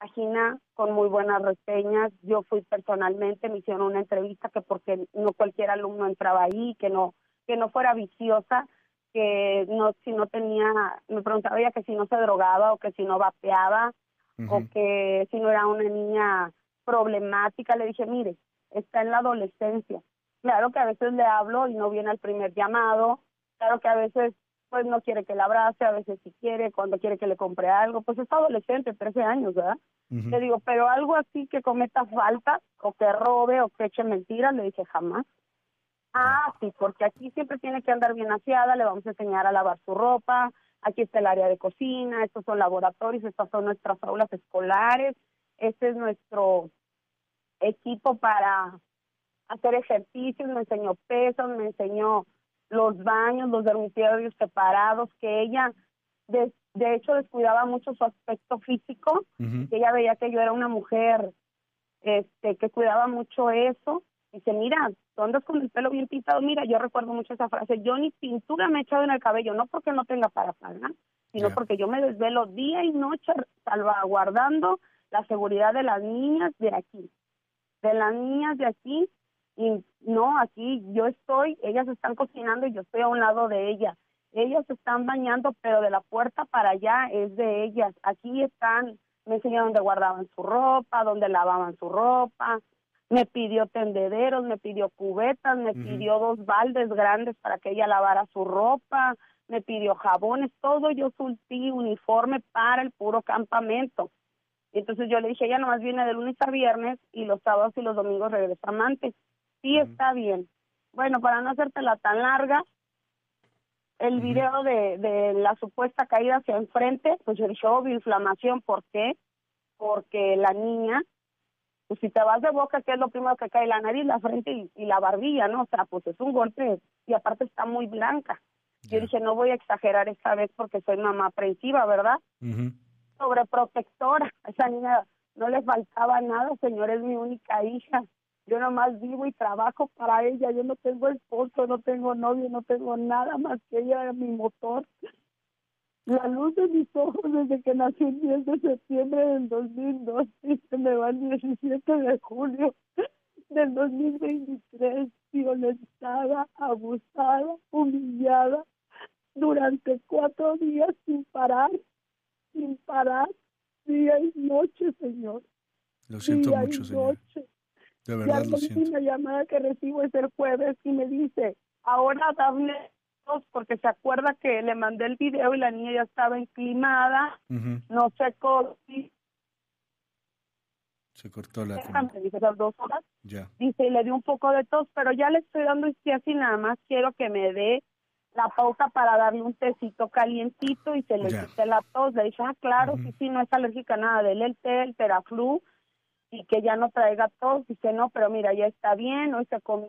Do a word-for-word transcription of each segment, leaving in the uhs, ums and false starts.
página con muy buenas reseñas. Yo fui personalmente, me hicieron una entrevista que porque no cualquier alumno entraba ahí, que no que no fuera viciosa, que no si no tenía, me preguntaba ella que si no se drogaba o que si no vapeaba, uh-huh. o que si no era una niña problemática. Le dije, mire, está en la adolescencia. Claro que a veces le hablo y no viene al primer llamado, claro que a veces pues no quiere que la abrace, a veces sí quiere, cuando quiere que le compre algo, pues es adolescente, trece años, ¿verdad? Uh-huh. Le digo, pero algo así que cometa falta, o que robe, o que eche mentiras, le dije, jamás. Ah, sí, porque aquí siempre tiene que andar bien aseada, le vamos a enseñar a lavar su ropa, aquí está el área de cocina, estos son laboratorios, estas son nuestras aulas escolares, este es nuestro equipo para hacer ejercicios, me enseñó pesos, me enseñó los baños, los dormitorios separados, que ella de, de hecho descuidaba mucho su aspecto físico, uh-huh. que ella veía que yo era una mujer este que cuidaba mucho eso. Dice, mira, tú andas con el pelo bien pintado. Mira, yo recuerdo mucho esa frase, yo ni pintura me he echado en el cabello, no porque no tenga para pagar, sino yeah. porque yo me desvelo día y noche salvaguardando la seguridad de las niñas de aquí, de las niñas de aquí. Y no, aquí yo estoy, ellas están cocinando y yo estoy a un lado de ellas. Ellas se están bañando, pero de la puerta para allá es de ellas. Aquí están, me enseñaron dónde guardaban su ropa, dónde lavaban su ropa. Me pidió tendederos, me pidió cubetas, me uh-huh. pidió dos baldes grandes para que ella lavara su ropa, me pidió jabones, todo yo surtí uniforme para el puro campamento. Entonces yo le dije, ella nomás viene de lunes a viernes y los sábados y los domingos regresa amante. Sí, uh-huh. está bien. Bueno, para no hacértela tan larga, el uh-huh. video de, de la supuesta caída hacia enfrente, pues yo dije, obvio, inflamación. ¿Por qué? Porque la niña, pues si te vas de boca, ¿qué es lo primero que cae? La nariz, la frente y, y la barbilla, ¿no? O sea, pues es un golpe y aparte está muy blanca. Yeah. Yo dije, no voy a exagerar esta vez porque soy mamá aprensiva, ¿verdad? Uh-huh. Sobreprotectora. A esa niña no le faltaba nada, señor, es mi única hija. Yo nomás vivo y trabajo para ella. Yo no tengo esposo, no tengo novio, no tengo nada más que ella, mi motor. La luz de mis ojos desde que nací el diez de septiembre del dos mil dos y se me va el diecisiete de julio del dos mil veintitrés, violentada, abusada, humillada durante cuatro días sin parar, sin parar, día y noche, señor. Lo siento día mucho, señor. De verdad ya lo siento. La llamada que recibo es el jueves y me dice, ahora dame porque se acuerda que le mandé el video y la niña ya estaba inclinada, uh-huh. no sé cómo. Se cortó la me dice las dos horas. Ya. Dice, y le di un poco de tos, pero ya le estoy dando este así, nada más quiero que me dé la pauta para darle un tecito calientito y se le ya. quite la tos. Le dije, ah, claro, uh-huh. sí, sí, no es alérgica a nada, dele el té, el Teraflu, y que ya no traiga tos. Dice, no, pero mira, ya está bien, hoy se comió.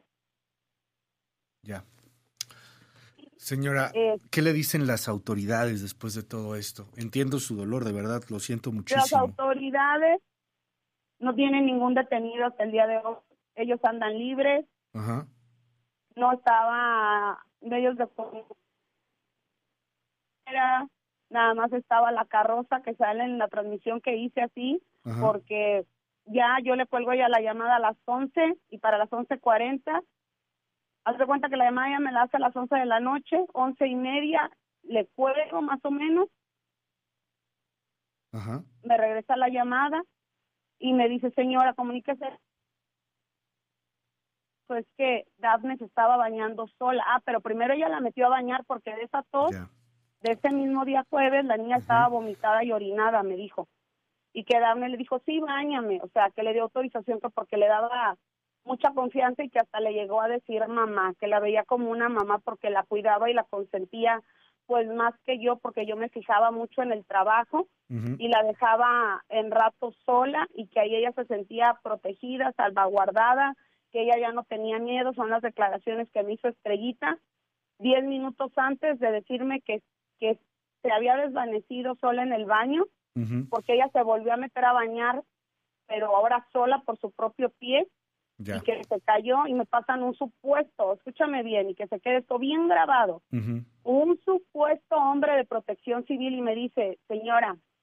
Ya. Señora, eh, ¿qué le dicen las autoridades después de todo esto? Entiendo su dolor, de verdad, lo siento muchísimo. Las autoridades no tienen ningún detenido hasta el día de hoy. Ellos andan libres. Ajá. No estaba medios de era nada más estaba la carroza que sale en la transmisión que hice así, ajá. porque ya yo le cuelgo ya la llamada a las once y para las once cuarenta, haz de cuenta que la llamada ya me la hace a las once de la noche, once y media, le cuelgo más o menos, ajá. me regresa la llamada y me dice, señora, comuníquese. Pues que Daphne se estaba bañando sola. Ah, pero primero ella la metió a bañar porque de esa tos, yeah. de ese mismo día jueves, la niña uh-huh. estaba vomitada y orinada, me dijo. Y que Daphne le dijo, sí, báñame. O sea, que le dio autorización porque le daba mucha confianza y que hasta le llegó a decir mamá, que la veía como una mamá porque la cuidaba y la consentía, pues más que yo, porque yo me fijaba mucho en el trabajo uh-huh. y la dejaba en rato sola y que ahí ella se sentía protegida, salvaguardada, que ella ya no tenía miedo. Son las declaraciones que me hizo Estrellita diez minutos antes de decirme que, que se había desvanecido sola en el baño, uh-huh. porque ella se volvió a meter a bañar, pero ahora sola por su propio pie, ya. y que se cayó y me pasan un supuesto, escúchame bien, y que se quede esto bien grabado, uh-huh. un supuesto hombre de protección civil y me dice, señora,